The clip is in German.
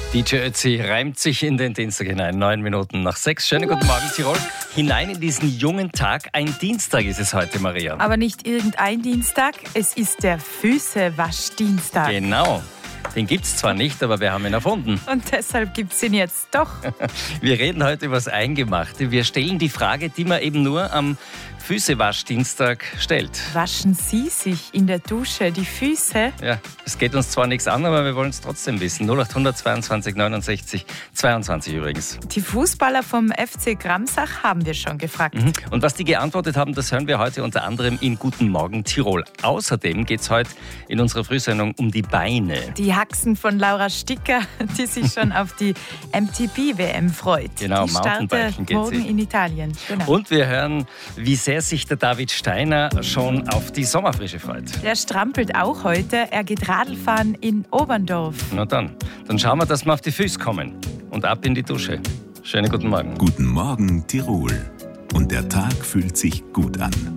DJ Ötzi reimt sich in den Dienstag hinein. 9 Minuten nach 6. Schönen guten Morgen, Tirol. Hinein in diesen jungen Tag. Ein Dienstag ist es heute, Maria. Aber nicht irgendein Dienstag, es ist der Füßewaschdienstag. Genau. Den gibt es zwar nicht, aber wir haben ihn erfunden. Und deshalb gibt es ihn jetzt doch. Wir reden heute über das Eingemachte. Wir stellen die Frage, die man eben nur am Füßewaschdienstag stellt. Waschen Sie sich in der Dusche die Füße? Ja, es geht uns zwar nichts an, aber wir wollen es trotzdem wissen. 0800 22 69 22 übrigens. Die Fußballer vom FC Gramsach haben wir schon gefragt. Und was die geantwortet haben, das hören wir heute unter anderem in Guten Morgen Tirol. Außerdem geht es heute in unserer Frühsendung um die Beine. Die Haxen von Laura Sticker, die sich schon auf die MTB-WM freut. Genau, die Mountainbiken startet geht morgen sie. in Italien. Genau. Und wir hören, wie sehr sich der David Steiner schon auf die Sommerfrische freut. Der strampelt auch heute. Er geht Radlfahren in Oberndorf. Na dann schauen wir, dass wir auf die Füße kommen. Und ab in die Dusche. Schönen guten Morgen. Guten Morgen, Tirol. Und der Tag fühlt sich gut an.